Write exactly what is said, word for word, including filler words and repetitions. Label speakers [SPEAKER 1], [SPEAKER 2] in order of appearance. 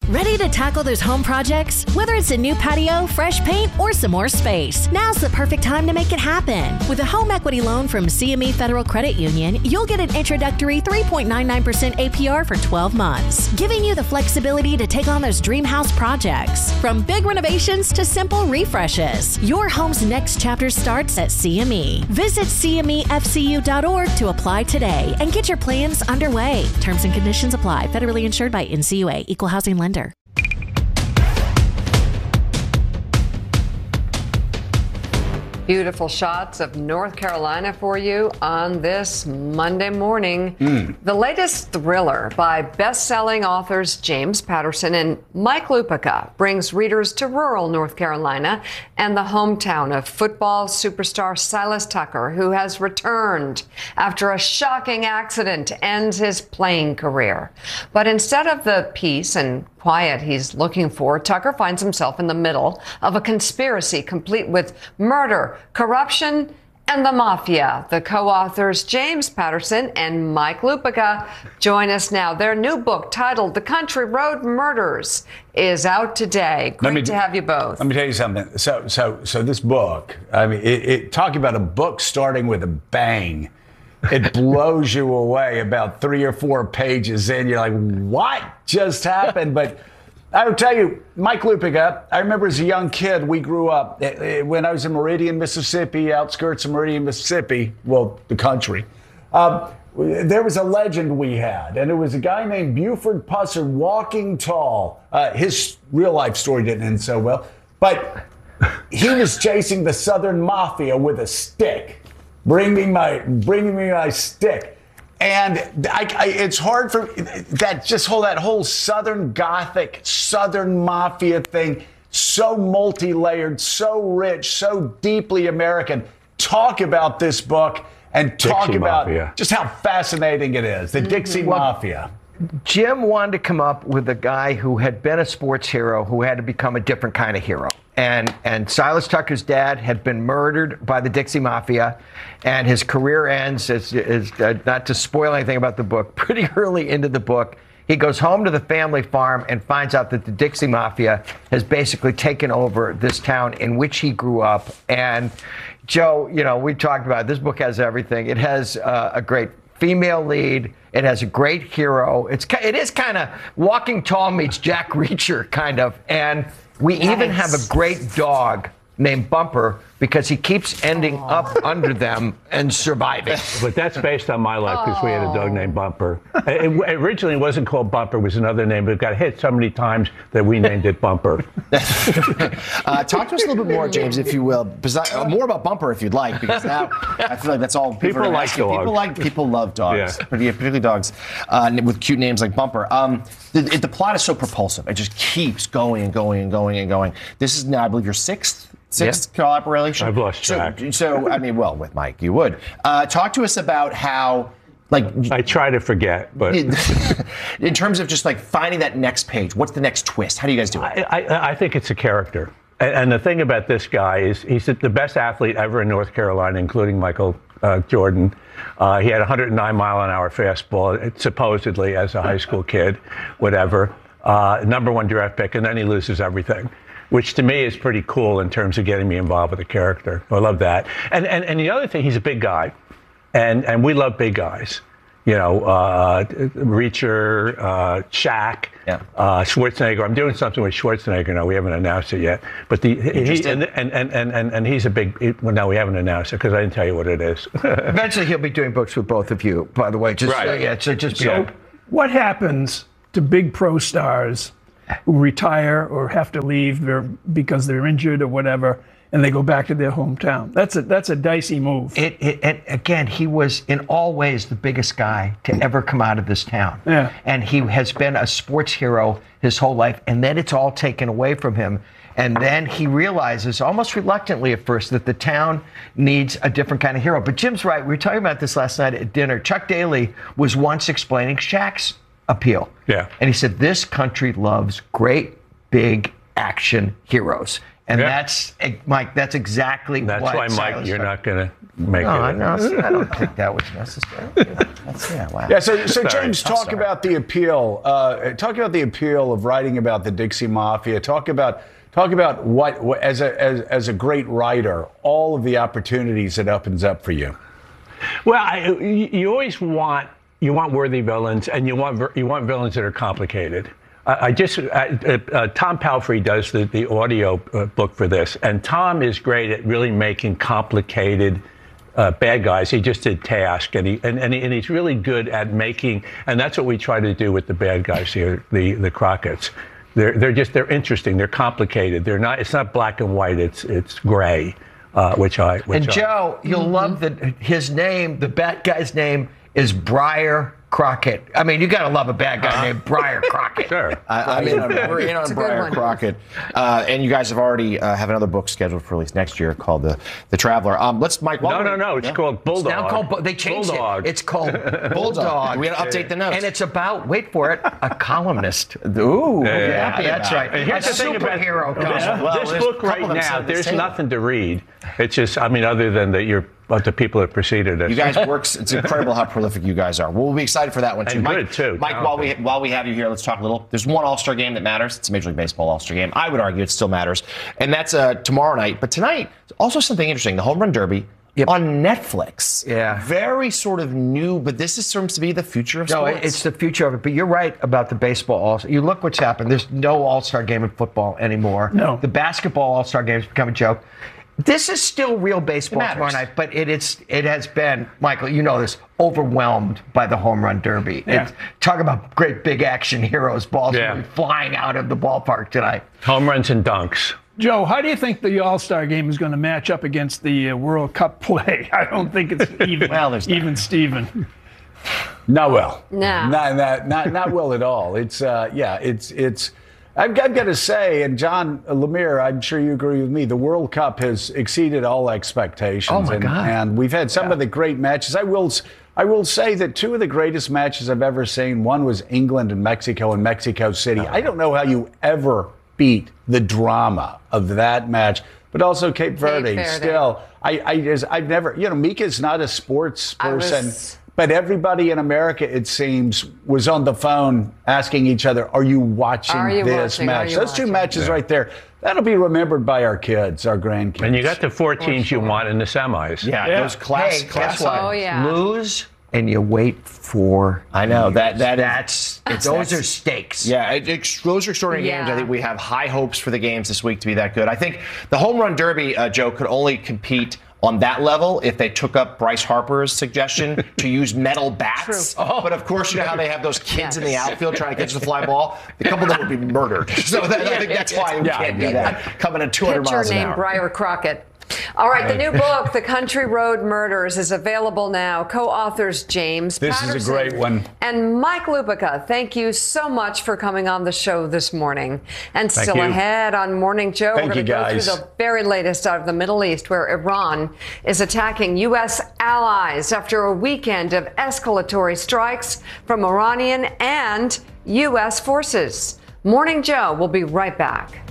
[SPEAKER 1] Ready to tackle those home projects? Whether it's a new patio, fresh paint, or some more space, now's the perfect time to make it happen. With a home equity loan from C M E Federal Credit Union, you'll get an introductory three point nine nine percent A P R for twelve months, giving you the flexibility to take on those dream house projects. From big renovations to simple refreshes, your home's next chapter starts at C M E. Visit C M E F C U dot org to apply today and get your plans underway. Terms and conditions apply. Federally insured by N C U A. Equal housing lender.
[SPEAKER 2] Beautiful shots of North Carolina for you on this Monday morning. Mm. The latest thriller by best-selling authors James Patterson and Mike Lupica brings readers to rural North Carolina and the hometown of football superstar Silas Tucker, who has returned after a shocking accident to end his playing career. But instead of the peace and quiet he's looking for, Tucker finds himself in the middle of a conspiracy complete with murder, corruption, and the mafia. The co-authors James Patterson and Mike Lupica join us now. Their new book, titled The Country Road Murders, is out today. Great me, to have you both.
[SPEAKER 3] Let me tell you something. So, so, so this book, I mean, it, it talking about a book starting with a bang. It blows you away about three or four pages in. You're like, what just happened? But I will tell you, Mike Lupica, I remember as a young kid, we grew up when I was in Meridian, Mississippi, outskirts of Meridian, Mississippi, well, the country. Um, there was a legend we had, and it was a guy named Buford Pusser, walking tall. Uh, his real life story didn't end so well, but he was chasing the Southern Mafia with a stick. Bring me my, bring me my stick, and I, I, it's hard for that. Just whole that whole Southern Gothic, Southern Mafia thing, so multi-layered, so rich, so deeply American. Talk about this book and talk
[SPEAKER 4] Dixie
[SPEAKER 3] about
[SPEAKER 4] Mafia.
[SPEAKER 3] Just how fascinating it is. The Dixie
[SPEAKER 5] well,
[SPEAKER 3] Mafia.
[SPEAKER 5] Jim wanted to come up with a guy who had been a sports hero who had to become a different kind of hero. And and Silas Tucker's dad had been murdered by the Dixie Mafia, and his career ends, is, is uh, not to spoil anything about the book, pretty early into the book. He goes home to the family farm and finds out that the Dixie Mafia has basically taken over this town in which he grew up. And Joe, you know, we talked about it. This book has everything. It has uh, a great female lead. It has a great hero. It's it is kind of Walking Tall meets Jack Reacher, kind of. And we nice. even have a great dog named Bumper because he keeps ending Aww. up under them and surviving.
[SPEAKER 4] But that's based on my life because we had a dog named Bumper. It, it originally wasn't called Bumper, it was another name, but it got hit so many times that we named it Bumper.
[SPEAKER 6] uh, talk to us a little bit more, James, if you will. Uh, more about Bumper, if you'd like, because now I feel like that's all people,
[SPEAKER 4] people like. Dogs.
[SPEAKER 6] People like people love dogs,
[SPEAKER 4] yeah.
[SPEAKER 6] particularly dogs uh, with cute names like Bumper. Um, the, the plot is so propulsive; it just keeps going and going and going and going. This is now, I believe, your sixth. Sixth yeah. collaboration.
[SPEAKER 4] I've lost track.
[SPEAKER 6] So, so, I mean, well, with Mike, you would. Uh, talk to us about how, like...
[SPEAKER 4] I try to forget, but...
[SPEAKER 6] in terms of just, like, finding that next page, what's the next twist? How do you guys do it?
[SPEAKER 4] I, I, I think it's a character. And, and the thing about this guy is he's the best athlete ever in North Carolina, including Michael uh, Jordan. Uh, he had one hundred nine mile an hour fastball, supposedly, as a high school kid, whatever. Uh, number one draft pick, and then he loses everything. Which to me is pretty cool in terms of getting me involved with the character. I love that. And and, and the other thing, he's a big guy. And and we love big guys. You know, uh, Reacher, uh, Shaq, yeah. uh, Schwarzenegger. I'm doing something with Schwarzenegger now. We haven't announced it yet. But the he, and, and, and, and, and he's a big, well, no, we haven't announced it because I didn't tell you what it is.
[SPEAKER 5] Eventually he'll be doing books with both of you, by the way. Just,
[SPEAKER 4] right.
[SPEAKER 5] Uh, yeah, so just
[SPEAKER 7] so
[SPEAKER 5] be
[SPEAKER 7] what happens to big pro stars who retire or have to leave because they're injured or whatever, and they go back to their hometown? That's a that's a dicey move.
[SPEAKER 5] It, it, and again, he was in all ways the biggest guy to ever come out of this town.
[SPEAKER 7] Yeah.
[SPEAKER 5] And he has been a sports hero his whole life, and then it's all taken away from him. And then he realizes, almost reluctantly at first, that the town needs a different kind of hero. But Jim's right. We were talking about this last night at dinner. Chuck Daly was once explaining Shaq's appeal.
[SPEAKER 4] Yeah.
[SPEAKER 5] And he said, this country loves great, big action heroes. And
[SPEAKER 4] Yeah.
[SPEAKER 5] that's, eh, Mike, that's exactly
[SPEAKER 4] That's
[SPEAKER 5] what
[SPEAKER 4] why, Mike,
[SPEAKER 5] Silas
[SPEAKER 4] you're
[SPEAKER 5] Tucker-
[SPEAKER 4] not going to make
[SPEAKER 5] No, I,
[SPEAKER 4] it.
[SPEAKER 5] no, I don't think that was necessary.
[SPEAKER 6] That's, yeah, wow.
[SPEAKER 3] Yeah, so, so
[SPEAKER 4] Sorry.
[SPEAKER 3] James,
[SPEAKER 6] I'm
[SPEAKER 3] talk
[SPEAKER 6] sorry.
[SPEAKER 3] about the appeal. Uh, talk about the appeal of writing about the Dixie Mafia. Talk about talk about what, what as a as, as a great writer, all of the opportunities it opens up for you.
[SPEAKER 4] Well, I, you you always want you want worthy villains, and you want ver- you want villains that are complicated. I I just I, uh, uh, Tom Palfrey does the the audio uh, book for this, and Tom is great at really making complicated uh, bad guys. He just did Task, and he and and, he, and he's really good at making, and that's what we try to do with the bad guys here, the the Crockett's. They're they're just they're interesting. They're complicated. They're not. It's not black and white. It's it's gray, uh, which I. Which
[SPEAKER 5] And
[SPEAKER 4] I,
[SPEAKER 5] Joe, you'll love that his name, the bad guy's name, is Briar Crockett. I mean, you got to love a bad guy named Briar Crockett.
[SPEAKER 4] Sure.
[SPEAKER 6] I, I'm in on, we're in on
[SPEAKER 2] a good
[SPEAKER 6] Briar
[SPEAKER 2] one.
[SPEAKER 6] Crockett, uh, and you guys have already uh, have another book scheduled for release next year called the the Traveler. Um, let's Mike.
[SPEAKER 4] No,
[SPEAKER 6] while
[SPEAKER 4] no,
[SPEAKER 6] we're-
[SPEAKER 4] no. It's
[SPEAKER 6] Yeah?
[SPEAKER 4] called Bulldog.
[SPEAKER 5] Now called, Bu- they changed
[SPEAKER 4] Bulldog.
[SPEAKER 5] it. It's called Bulldog.
[SPEAKER 6] We got to update the notes.
[SPEAKER 5] And it's about, wait for it, a columnist.
[SPEAKER 6] Ooh,
[SPEAKER 4] Yeah, yeah,
[SPEAKER 5] Yeah, that's right.
[SPEAKER 4] And here's
[SPEAKER 5] a
[SPEAKER 4] the thing about
[SPEAKER 5] superhero
[SPEAKER 4] this,
[SPEAKER 5] column.
[SPEAKER 6] Well,
[SPEAKER 4] this
[SPEAKER 6] there's a
[SPEAKER 4] book
[SPEAKER 6] couple
[SPEAKER 4] right
[SPEAKER 6] of them
[SPEAKER 4] now.
[SPEAKER 6] sitting at this
[SPEAKER 4] There's
[SPEAKER 6] table.
[SPEAKER 4] nothing to read. It's just, I mean, other than that you're uh, the people that preceded us.
[SPEAKER 6] You guys works. It's incredible how prolific you guys are. We'll be excited for that one too.
[SPEAKER 4] And
[SPEAKER 6] Mike,
[SPEAKER 4] good, too.
[SPEAKER 6] Mike, while we while we have you here, let's talk a little. There's one All-Star game that matters. It's a Major League Baseball All-Star game. I would argue it still matters, and that's uh, tomorrow night. But tonight, also something interesting: the Home Run Derby
[SPEAKER 5] Yep.
[SPEAKER 6] on Netflix.
[SPEAKER 5] Yeah.
[SPEAKER 6] very sort of new, but this is seems to be the future of
[SPEAKER 5] No,
[SPEAKER 6] sports.
[SPEAKER 5] it's the future of it. But you're right about the baseball All-Star. You look what's happened. There's no All-Star game in football anymore.
[SPEAKER 7] No.
[SPEAKER 5] The basketball All-Star game has become a joke. This is still real baseball
[SPEAKER 6] It
[SPEAKER 5] tomorrow
[SPEAKER 6] matters.
[SPEAKER 5] night, but it is it has been, Michael, you know this, overwhelmed by the home run derby.
[SPEAKER 7] Yeah.
[SPEAKER 5] It's, talk about great big action heroes. Balls
[SPEAKER 4] Yeah.
[SPEAKER 5] will be flying out of the ballpark tonight.
[SPEAKER 4] Home runs and dunks.
[SPEAKER 7] Joe, how do you think the All-Star game is going to match up against the uh, World Cup play? I don't think it's even,
[SPEAKER 6] Well, there's that.
[SPEAKER 7] even Steven.
[SPEAKER 3] Not well.
[SPEAKER 2] No.
[SPEAKER 3] Not, not, not, not well at all. It's, uh, yeah, it's, it's, I've, I've got to say, and John Lemire, I'm sure you agree with me, the World Cup has exceeded all expectations.
[SPEAKER 5] Oh, my
[SPEAKER 3] and,
[SPEAKER 5] God.
[SPEAKER 3] And we've had some of the great matches. I will, s- I will say that two of the greatest matches I've ever seen, one was England and Mexico in Mexico City. I don't know how you ever beat the drama of that match. But also Cape Verde,
[SPEAKER 2] Verde.
[SPEAKER 3] still. I, I just, I've never, you know, Mika's not a sports
[SPEAKER 2] I was-
[SPEAKER 3] person. But everybody in America, it seems, was on the phone asking each other, are you watching
[SPEAKER 2] Are you
[SPEAKER 3] this
[SPEAKER 2] watching? Are
[SPEAKER 3] match?
[SPEAKER 2] you
[SPEAKER 3] Those two
[SPEAKER 2] watching?
[SPEAKER 3] matches right there, that'll be remembered by our kids, our grandkids.
[SPEAKER 4] And you got the four teams you want in the semis.
[SPEAKER 6] yeah,
[SPEAKER 7] Yeah.
[SPEAKER 6] those class
[SPEAKER 5] Hey,
[SPEAKER 6] class.
[SPEAKER 5] guess what?
[SPEAKER 2] Oh, yeah.
[SPEAKER 5] Lose and you wait for.
[SPEAKER 6] I know that that is-
[SPEAKER 5] That's
[SPEAKER 6] it's-
[SPEAKER 5] those
[SPEAKER 6] that's-
[SPEAKER 5] are stakes.
[SPEAKER 6] Yeah, it, it, those are extraordinary
[SPEAKER 2] Yeah.
[SPEAKER 6] games. I think we have high hopes for the games this week to be that good. I think the home run derby, uh, Joe, could only compete on that level if they took up Bryce Harper's suggestion to use metal bats.
[SPEAKER 2] True.
[SPEAKER 6] But of course, you know how they have those kids in the
[SPEAKER 2] Yes.
[SPEAKER 6] outfield trying to catch the fly ball? A couple of them would be murdered. So that, I think that's why we
[SPEAKER 3] Yeah,
[SPEAKER 6] can't
[SPEAKER 3] yeah,
[SPEAKER 6] do that. Coming at two hundred
[SPEAKER 2] Pitcher
[SPEAKER 6] miles an
[SPEAKER 2] named
[SPEAKER 6] hour.
[SPEAKER 2] Briar Crockett. All right, the new book, The Country Road Murders, is available now. Co-authors James
[SPEAKER 3] This is a
[SPEAKER 2] Patterson
[SPEAKER 3] great one.
[SPEAKER 2] and Mike Lupica. Thank you so much for coming on the show this morning. And
[SPEAKER 4] Thank
[SPEAKER 2] still
[SPEAKER 4] you.
[SPEAKER 2] ahead on Morning Joe,
[SPEAKER 3] Thank
[SPEAKER 2] we're going to
[SPEAKER 3] you,
[SPEAKER 2] go
[SPEAKER 3] guys.
[SPEAKER 2] through the very latest out of the Middle East, where Iran is attacking U S allies after a weekend of escalatory strikes from Iranian and U S forces. Morning Joe will be right back.